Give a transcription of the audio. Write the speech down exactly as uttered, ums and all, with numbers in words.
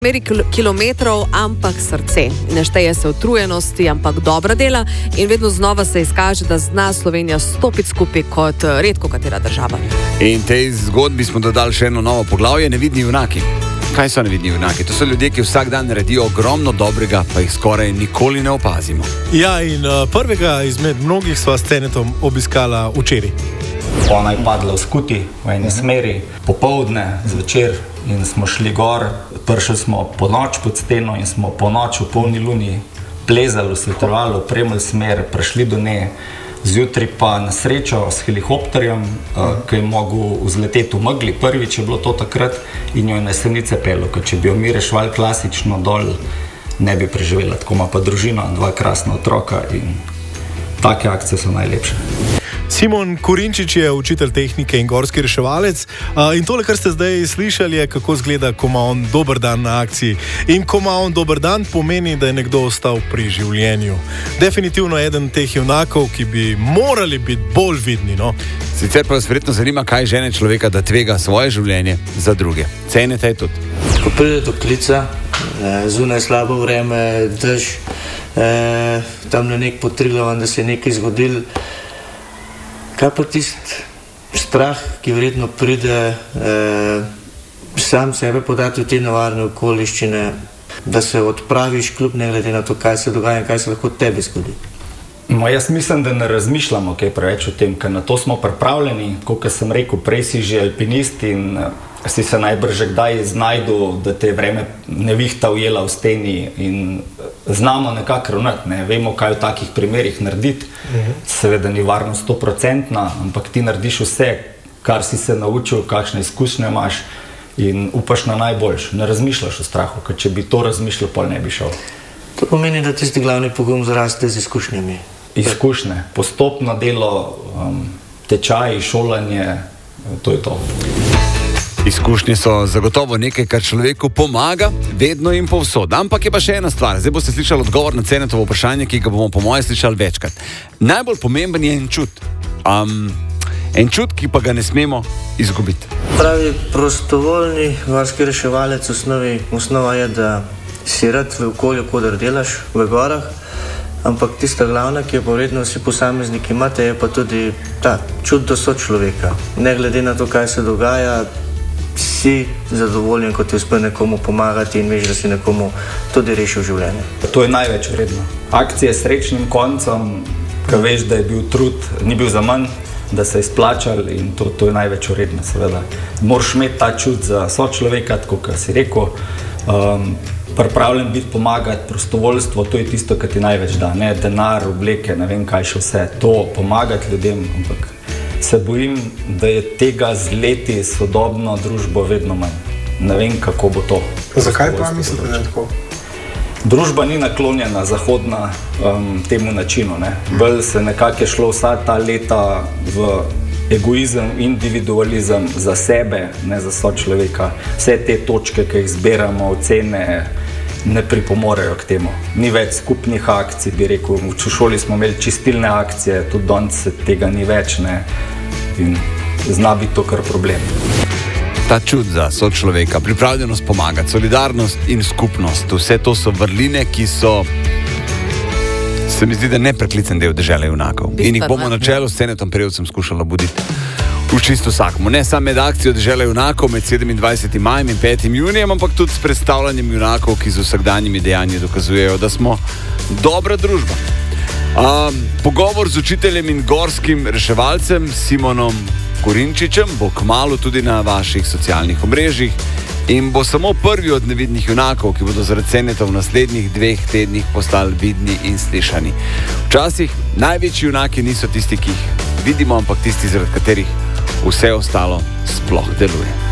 Meri kilometrov, ampak srce. Ne šteje se utrujenosti, ampak dobra dela in vedno znova se izkaže, da zna Slovenija stopiti skupaj kot redko katera država. In tej zgodbi smo dodali še eno novo poglavje, nevidni junaki. Kaj so nevidni junaki? To so ljudje, ki vsak dan naredijo ogromno dobrega, pa jih skoraj nikoli ne opazimo. Ja, in uh, prvega izmed mnogih sva s Cenetom obiskala včeraj. Ona je padla v skuti, v eni smeri, popoldne, zvečer in smo šli gor. Prišli smo po noč pod steno in smo po noč v polni luni plezali v svetovalo, premljali smer, prišli do nje. Zjutraj pa na srečo s helikopterjem, uh, ki je mogel vzleteti v megli, prvič je bilo to takrat in jo je na Jesenice pelo, ker če bi jo mi rešvali klasično dol, ne bi preživela. Tako ima pa družina, dva krasna otroka in take akcije so najlepše. Simon Kurinčič je učitelj tehnike in gorski reševalec uh, in tole, kar ste zdaj slišali, je, kako izgleda, ko ima on dober dan na akciji. In ko ima on dober dan, pomeni, da je nekdo ostal pri življenju. Definitivno eden teh junakov, ki bi morali biti bolj vidni. No? Sicer pa vas verjetno zanima, kaj žene človeka, da tvega svoje življenje za druge. Cenite tudi. Ko pride do klica, zunaj slabo vreme, dež, eh, tam na nek potrilovan, da se je nekaj zgodil. Kaj pa tisti strah, ki verjetno pride eh, sam sebe podati v te nevarne okoliščine, da se odpraviš kljub ne glede na to, kaj se dogaja in kaj se lahko tebi zgodi? No, jaz mislim, da ne razmišljamo kaj preveč o tem, ker na to smo pripravljeni. Kot sem rekel, prej si že alpinist in si se najbrž že kdaj znajdu, da te vreme nevihta ujela v steni in znamo nekako ravnati, ne? Vemo, kaj v takih primerih narediti. Uh-huh. Seveda ni varnost stoprocentna, ampak ti narediš vse, kar si se naučil, kakšne izkušnje imaš in upaš na najboljš. Ne razmišljaš o strahu, ker če bi to razmišljal, pol ne bi šel. To pomeni, da tisti glavni pogum zraste z izkušnjami. Izkušnje, postopno delo, um, tečaji, šolanje, to je to. Izkušnje so zagotovo nekaj, kar človeku pomaga, vedno in povsod. Ampak je pa še ena stvar. Zdaj boste slišali odgovor na Cenetovo vprašanje, ki ga bomo po moje slišali večkrat. Najbolj pomemben je en čut. Um, en čut, ki pa ga ne smemo izgubiti. Pravi prostovoljni gorski reševalec osnovi, osnova je, da si rad v okolju, kodar delaš, v gorah, ampak tista glavna, ki jo pa vredno vsi posamezniki imate, je pa tudi ta čut do sočloveka. Ne glede na to, kaj se dogaja, si zadovoljen, ko ti uspe nekomu pomagati in veš, da si nekomu tudi rešil življenje. To je največ vredno. Akcije s srečnim koncem, ko veš, da je bil trud, ni bil za manj, da se je izplačal in to, to je največ vredno, seveda. Moraš imeti ta čut za sočloveka, tako kot si rekel, um, pripravljen biti pomagati, prostovoljstvo, to je tisto, kar ti največ da, ne denar, obleke, ne vem kaj še vse, to pomagati ljudem, ampak se bojim, da je tega z leti sodobno družbo vedno manj. Ne vem, kako bo to. Zakaj pa mislite, da je tako? Družba ni naklonjena zahodna um, temu načinu. Ne? Bolj se nekako je šlo vsa ta leta v egoizem, individualizem za sebe, ne za sočloveka. Vse te točke, ki jih zbiramo, ocene, ne pripomorejo k temu. Ni več skupnih akcij, bi rekel. V šoli smo imeli čistilne akcije, tudi danes tega ni več, ne? In zna biti to kar problem. Ta čut za sočloveka, pripravljenost pomagati, solidarnost in skupnost, vse to so vrline, ki so, se mi zdi, da nepreklicen del dežele junakov. In jih bomo na čelu s Cenetom Prevcem skušali buditi v čisto vsakmu. Ne samo med akcijo dežele junakov med sedemindvajsetim majem in petim junijem, ampak tudi s predstavljanjem junakov, ki z vsakdanjimi dejanji dokazujejo, da smo dobra družba. Um, pogovor z učiteljem in gorskim reševalcem Simonom Kurinčičem bo kmalu tudi na vaših socialnih omrežjih in bo samo prvi od nevidnih junakov, ki bodo zaradi Ceneta v naslednjih dveh tednih postali vidni in slišani. Včasih največji junaki niso tisti, ki jih vidimo, ampak tisti, zaradi katerih vse ostalo sploh deluje.